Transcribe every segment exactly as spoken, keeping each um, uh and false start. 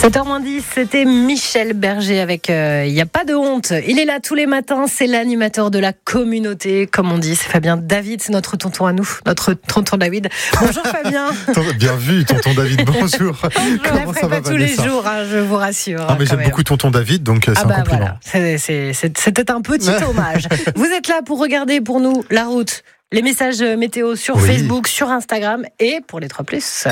sept heures moins dix, c'était Michel Berger avec Il euh, n'y a pas de honte. Il est là tous les matins, c'est l'animateur de la communauté, comme on dit. C'est Fabien David, c'est notre tonton à nous, notre tonton David. Bonjour Fabien. Bien vu, tonton David, bonjour. Comment ça va, pas tous les jours, hein, je vous rassure. Ah, mais j'aime même. beaucoup tonton David, donc c'est ah bah un compliment. Voilà. C'est, c'est, c'est, c'était un petit hommage. Vous êtes là pour regarder pour nous la route, les messages météo sur oui. Facebook, sur Instagram et pour les trois plus.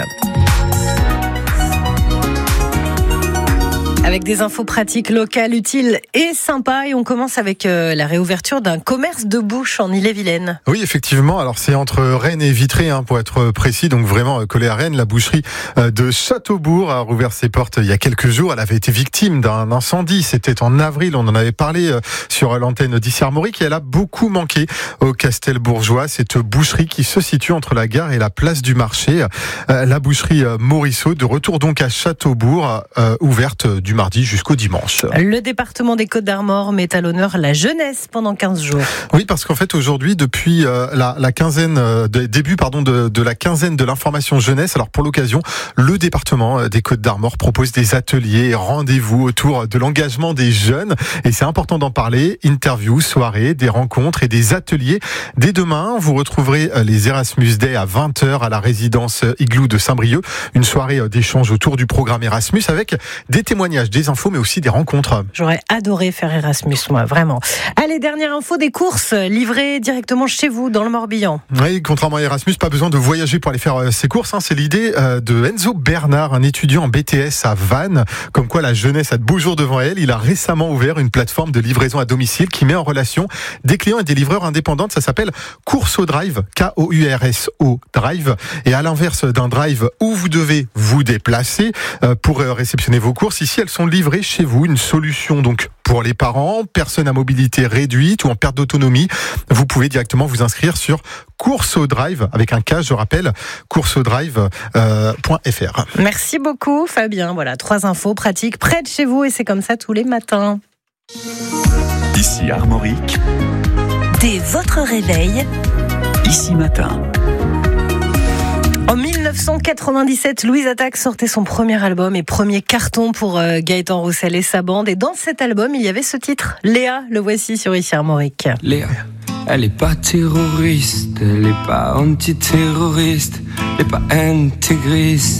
Avec des infos pratiques, locales, utiles et sympas. Et on commence avec euh, la réouverture d'un commerce de bouche en Ille-et-Vilaine. Oui, effectivement. Alors, c'est entre Rennes et Vitré, hein, pour être précis. Donc, vraiment collé à Rennes. La boucherie euh, de Châteaubourg a rouvert ses portes il y a quelques jours. Elle avait été victime d'un incendie. C'était en avril. On en avait parlé euh, sur l'antenne d'Ici Armorique. Et elle a beaucoup manqué au Castelbourgeois. Cette boucherie qui se situe entre la gare et la place du marché. Euh, la boucherie euh, Morisseau, de retour donc à Châteaubourg, euh, ouverte du mardi jusqu'au dimanche. Le département des Côtes-d'Armor met à l'honneur la jeunesse pendant quinze jours. Oui, parce qu'en fait aujourd'hui, depuis euh, la, la quinzaine, euh, de, début pardon de, de la quinzaine de l'information jeunesse, alors pour l'occasion, le département des Côtes-d'Armor propose des ateliers et rendez-vous autour de l'engagement des jeunes. Et c'est important d'en parler. Interviews, soirées, des rencontres et des ateliers. Dès demain, vous retrouverez les Erasmus Day à vingt heures à la résidence Igloo de Saint-Brieuc. Une soirée d'échange autour du programme Erasmus avec des témoignages, des infos, mais aussi des rencontres. J'aurais adoré faire Erasmus, moi, vraiment. Allez, dernière info, des courses livrées directement chez vous, dans le Morbihan. Oui, contrairement à Erasmus, pas besoin de voyager pour aller faire ses courses. Hein. C'est l'idée de Enzo Bernard, un étudiant en B T S à Vannes. Comme quoi, la jeunesse a de beaux jours devant elle. Il a récemment ouvert une plateforme de livraison à domicile qui met en relation des clients et des livreurs indépendants. Ça s'appelle Courso Drive, K O U R S O Drive. Et à l'inverse d'un drive où vous devez vous déplacer pour réceptionner vos courses, ici, elles sont livrées chez vous. Une solution donc pour les parents, personnes à mobilité réduite ou en perte d'autonomie. Vous pouvez directement vous inscrire sur Courso Drive avec un K, je rappelle, courso drive point f r. Merci beaucoup Fabien. Voilà, trois infos pratiques près de chez vous et c'est comme ça tous les matins. Ici Armorique. Dès votre réveil. Ici Matin. En dix-neuf cent quatre-vingt-dix-sept, Louise Attaque sortait son premier album et premier carton pour euh, Gaëtan Roussel et sa bande. Et dans cet album, il y avait ce titre, Léa, le voici sur Ici Armorique. Léa, elle est pas terroriste, elle est pas antiterroriste, elle est pas intégriste.